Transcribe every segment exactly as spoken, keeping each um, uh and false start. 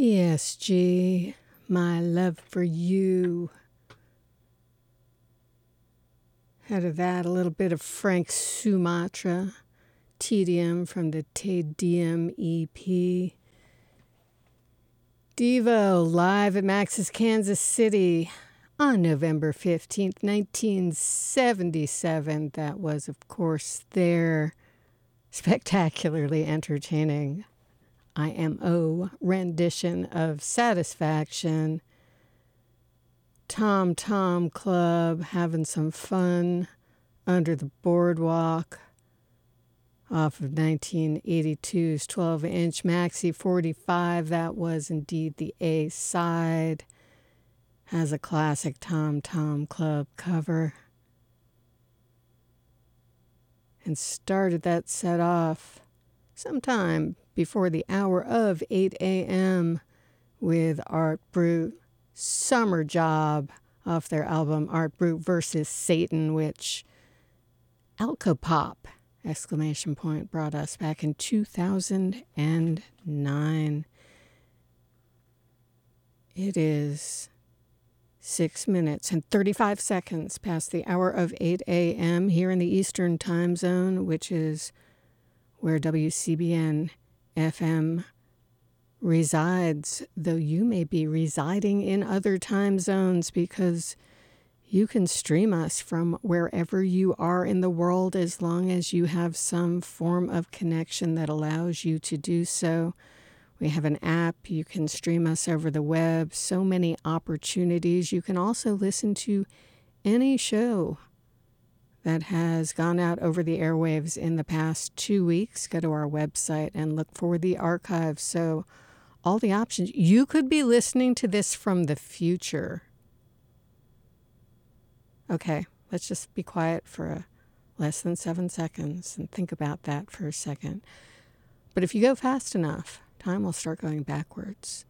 E S G, My Love for You. Out of that, a little bit of Frank Sumatra, Tedium from the Te Diem E P. Devo live at Max's Kansas City on November fifteenth, nineteen seventy-seven. That was, of course, their spectacularly entertaining I M O rendition of Satisfaction. Tom Tom Club having some fun under the boardwalk off of nineteen eighty-two's twelve-inch Maxi forty-five. That was indeed the A side. Has a classic Tom Tom Club cover. And started that set off sometime before the hour of eight a.m. with Art Brut, Summer Job, off their album Art Brut versus Satan, which Alcopop, exclamation point, brought us back in two thousand nine. It is six minutes and thirty-five seconds past the hour of eight a.m. here in the Eastern Time Zone, which is where W C B N F M resides, though you may be residing in other time zones because you can stream us from wherever you are in the world as long as you have some form of connection that allows you to do so. We have an app. You can stream us over the web. So many opportunities. You can also listen to any show that has gone out over the airwaves in the past two weeks. Go to our website and look for the archive. So all the options. You could be listening to this from the future. Okay, let's just be quiet for a less than seven seconds and think about that for a second. But if you go fast enough, time will start going backwards.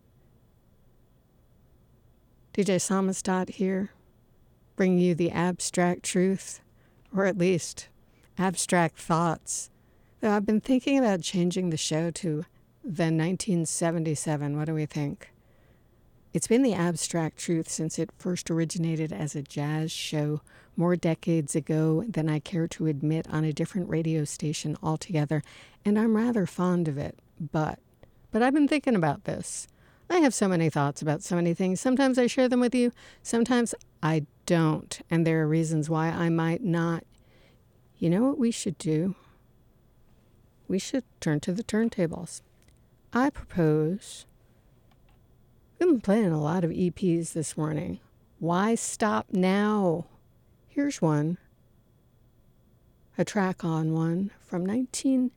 D J Samizdat here, bringing you the abstract truth, or at least abstract thoughts. Though I've been thinking about changing the show to the nineteen seventy-seven. What do we think? It's been the abstract truth since it first originated as a jazz show more decades ago than I care to admit on a different radio station altogether, and I'm rather fond of it. But, but I've been thinking about this. I have so many thoughts about so many things. Sometimes I share them with you. Sometimes I don't. And there are reasons why I might not. You know what we should do? We should turn to the turntables. I propose, we've been playing a lot of E Ps this morning. Why stop now? Here's one. A track on one from nineteen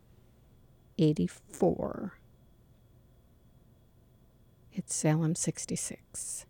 eighty-four. It's Salem sixty-six.